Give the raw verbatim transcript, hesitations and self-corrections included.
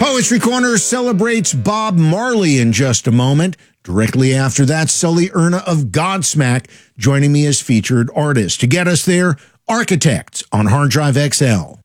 Poetry Corner celebrates Bob Marley in just a moment. Directly after that, Sully Erna of Godsmack joining me as featured artist. To get us there, Architects on Hard Drive X L.